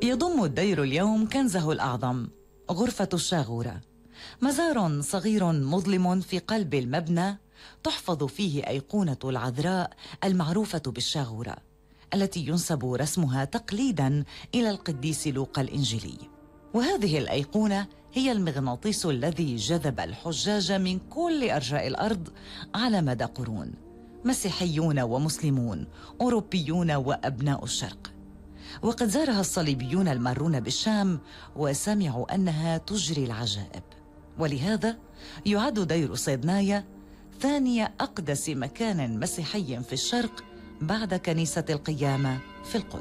يضم الدير اليوم كنزه الأعظم، غرفة الشاغورة، مزار صغير مظلم في قلب المبنى تحفظ فيه أيقونة العذراء المعروفة بالشاغورة، التي ينسب رسمها تقليداً إلى القديس لوقا الإنجيلي. وهذه الأيقونة هي المغناطيس الذي جذب الحجاج من كل أرجاء الأرض على مدى قرون، مسيحيون ومسلمون، أوروبيون وأبناء الشرق. وقد زارها الصليبيون المارون بالشام وسمعوا أنها تجري العجائب، ولهذا يعد دير صيدنايا ثاني أقدس مكان مسيحي في الشرق بعد كنيسة القيامة في القدس.